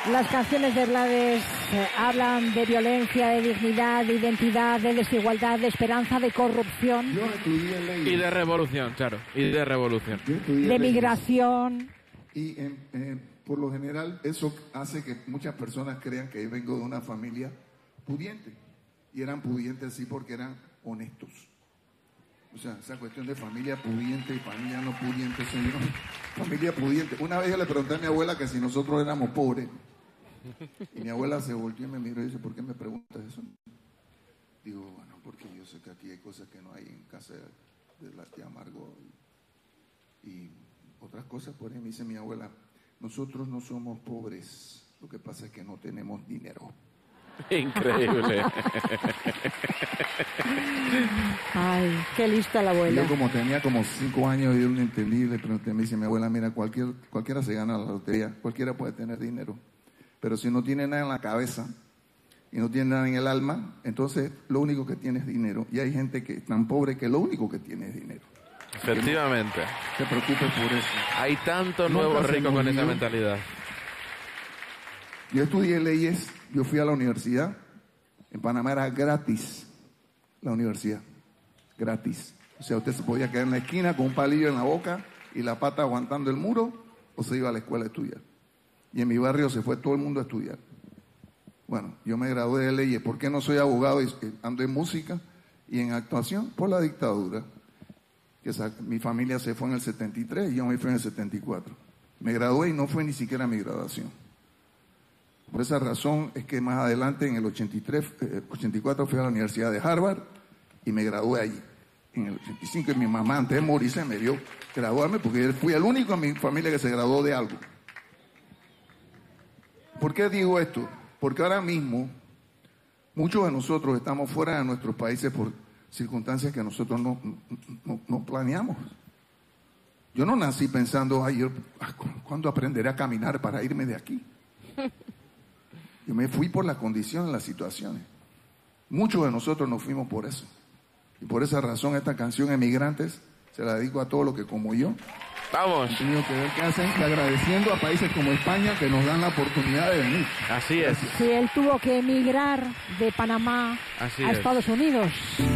Las canciones de Blades hablan de violencia, de dignidad, de identidad, de desigualdad, de esperanza, de corrupción. Yo estudié leyes. Y de revolución, claro. Y de revolución. De migración. Y por lo general eso hace que muchas personas crean que yo vengo de una familia pudiente. Y eran pudientes sí porque eran honestos. O sea, esa cuestión de familia pudiente y familia no pudiente, eso yo no, familia pudiente. Una vez yo le pregunté a mi abuela que si nosotros éramos pobres. Y mi abuela se volteó y me miró y dice, ¿por qué me preguntas eso? Digo, bueno, porque yo sé que aquí hay cosas que no hay en casa de la tía Margot y otras cosas. Por ahí me dice mi abuela, nosotros no somos pobres, lo que pasa es que no tenemos dinero. Increíble. Ay, qué lista la abuela. Yo como tenía como 5 años, yo no entendí, le pregunté, me dice mi abuela, mira, cualquiera se gana la lotería, cualquiera puede tener dinero, pero si no tiene nada en la cabeza y no tiene nada en el alma, entonces lo único que tiene es dinero. Y hay gente que es tan pobre que lo único que tiene es dinero. Efectivamente. No te preocupes por eso. Hay tantos Nunca nuevos se ricos me con esa olvidó. mentalidad. Yo estudié leyes, yo fui a la universidad, en Panamá era gratis la universidad, gratis. O sea, usted se podía quedar en la esquina con un palillo en la boca y la pata aguantando el muro, o se iba a la escuela a estudiar. Y en mi barrio se fue todo el mundo a estudiar. Bueno, yo me gradué de leyes. ¿Por qué no soy abogado y ando en música y en actuación? Por la dictadura. Mi familia se fue en el 73 y yo me fui en el 74. Me gradué y no fue ni siquiera mi graduación. Por esa razón es que más adelante, en el 84, fui a la Universidad de Harvard y me gradué allí. En el 85, y mi mamá, antes de morirse, me dio graduarme porque fui el único en mi familia que se graduó de algo. ¿Por qué digo esto? Porque ahora mismo muchos de nosotros estamos fuera de nuestros países por circunstancias que nosotros no planeamos. Yo no nací pensando, ¿cuándo aprenderé a caminar para irme de aquí? Yo me fui por las condiciones, las situaciones. Muchos de nosotros nos fuimos por eso. Y por esa razón esta canción Emigrantes se la dedico a todos los que como yo Vamos. han tenido que ver qué hacen, y agradeciendo a países como España que nos dan la oportunidad de venir. Así es. Sí, él tuvo que emigrar de Panamá Así a es. Estados Unidos.